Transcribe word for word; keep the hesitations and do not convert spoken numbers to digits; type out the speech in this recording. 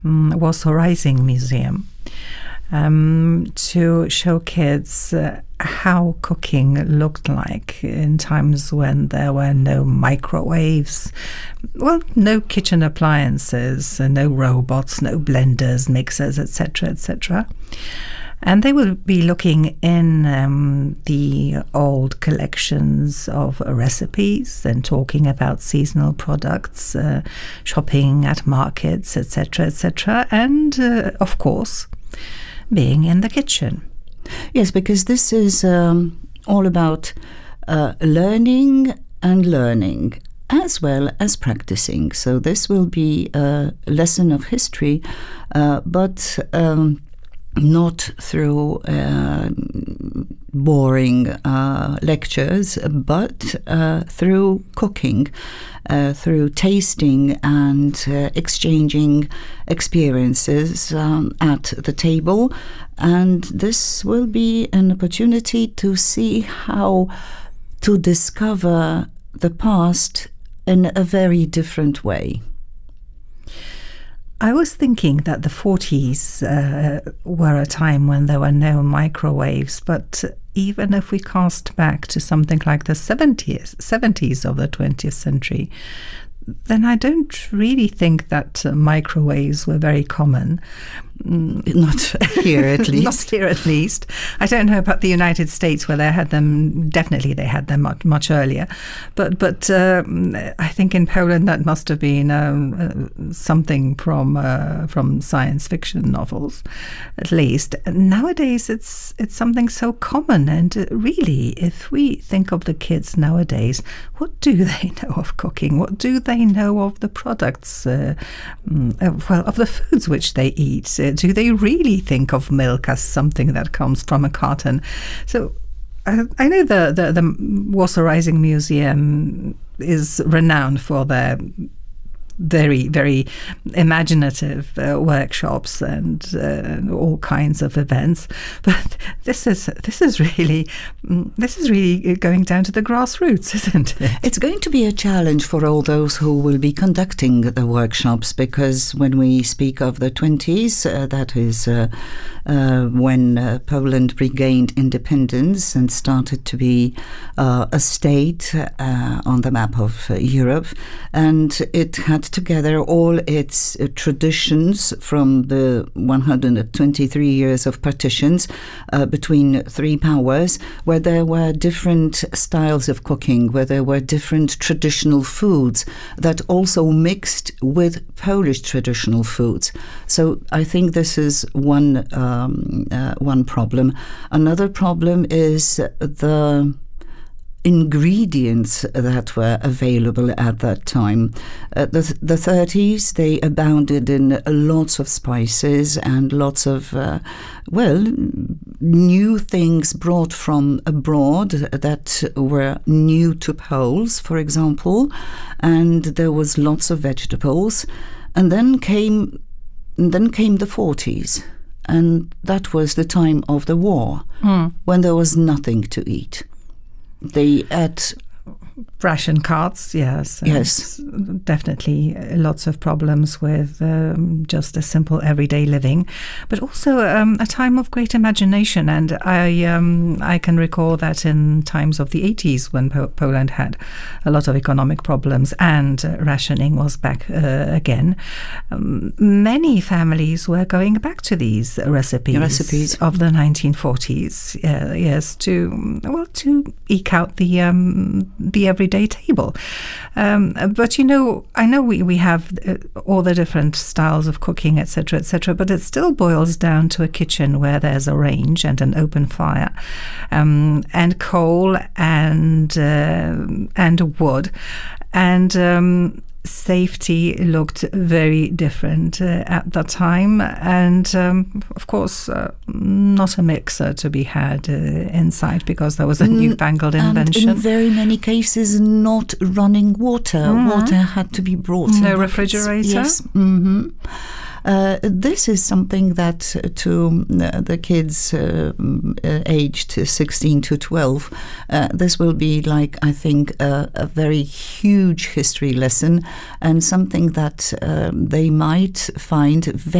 um, Warsaw Rising Museum um, to show kids uh, how cooking looked like in times when there were no microwaves, well, no kitchen appliances, uh, no robots, no blenders, mixers, et cetera, et cetera. And they will be looking in um, the old collections of recipes and talking about seasonal products, uh, shopping at markets, et cetera, et cetera, and uh, of course, being in the kitchen. Yes, because this is um, all about uh, learning and learning, as well as practicing. So this will be a lesson of history, uh, but um, not through uh, boring uh, lectures, but uh, through cooking, uh, through tasting and uh, exchanging experiences um, at the table. And this will be an opportunity to see how to discover the past in a very different way. I was thinking that the forties uh, were a time when there were no microwaves, but even if we cast back to something like the seventies, seventies of the twentieth century, then I don't really think that uh, microwaves were very common. Not here, at least. Not here, at least. I don't know about the United States, where they had them. Definitely, they had them much, much earlier. But but uh, I think in Poland that must have been um, uh, something from uh, from science fiction novels, at least. Nowadays, it's it's something so common. And uh, really, if we think of the kids nowadays, what do they know of cooking? What do they know of the products? Uh, uh, well, of the foods which they eat. Uh, Do they really think of milk as something that comes from a carton? So uh, I know the, the, the Warsaw Rising Museum is renowned for their very, very imaginative uh, workshops and uh, all kinds of events. But this is this is really this is really going down to the grassroots, isn't it? It's going to be a challenge for all those who will be conducting the workshops, because when we speak of the twenties, uh, that is uh, uh, when uh, Poland regained independence and started to be uh, a state uh, on the map of uh, Europe, and it had together all its uh, traditions from the one hundred twenty-three years of partitions uh, between three powers, where there were different styles of cooking, where there were different traditional foods that also mixed with Polish traditional foods. So I think this is one um, uh, one problem. Another problem is the ingredients that were available at that time. Uh, the, the thirties, they abounded in lots of spices and lots of, uh, well, new things brought from abroad that were new to Poles, for example, and there was lots of vegetables. And then came, and then came the forties, and that was the time of the war, mm. when there was nothing to eat. They ate ration cards, yes. Yes. Definitely lots of problems with um, just a simple everyday living, but also um, a time of great imagination. And I um, I can recall that in times of the eighties, when po Poland had a lot of economic problems and uh, rationing was back uh, again, um, many families were going back to these recipes, recipes. of the nineteen forties, uh, yes, to well to eke out the um, the everyday table. Um, but you know, I know we, we have uh, all the different styles of cooking, et cetera, et cetera, but it still boils down to a kitchen where there's a range and an open fire, um, and coal and uh, and wood, and um, safety looked very different uh, at the time, and um, of course uh, not a mixer to be had uh, inside, because there was a newfangled invention. And in very many cases, not running water. Mm-hmm. Water had to be brought. No refrigerator. Yes. Mm-hmm. uh, this is something that uh, to uh, the kids uh, uh, aged sixteen to twelve, uh, this will be like, I think, a, a very huge history lesson, and something that um, they might find very